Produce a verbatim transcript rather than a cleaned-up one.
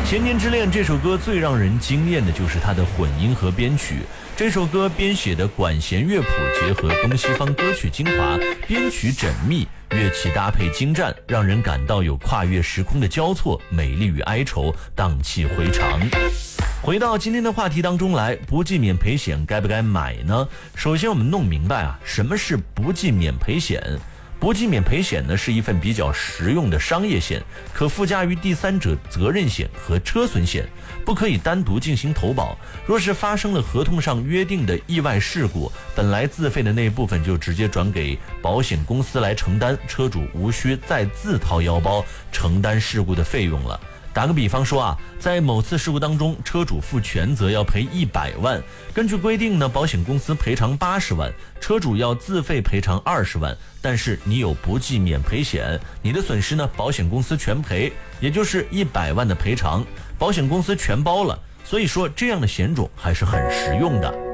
千年之恋这首歌最让人惊艳的就是它的混音和编曲。这首歌编写的管弦乐谱结合东西方歌曲精华，编曲缜密，乐器搭配精湛，让人感到有跨越时空的交错，美丽与哀愁荡气回肠。回到今天的话题当中来，不计免赔险该不该买呢？首先我们弄明白啊，什么是不计免赔险？不计免赔险呢，是一份比较实用的商业险，可附加于第三者责任险和车损险，不可以单独进行投保。若是发生了合同上约定的意外事故，本来自费的那部分就直接转给保险公司来承担，车主无需再自掏腰包承担事故的费用了。打个比方说啊，在某次事故当中，车主负全责要赔一百万，根据规定呢，保险公司赔偿八十万，车主要自费赔偿二十万，但是你有不计免赔险，你的损失呢，保险公司全赔，也就是一百万的赔偿，保险公司全包了。所以说，这样的险种还是很实用的。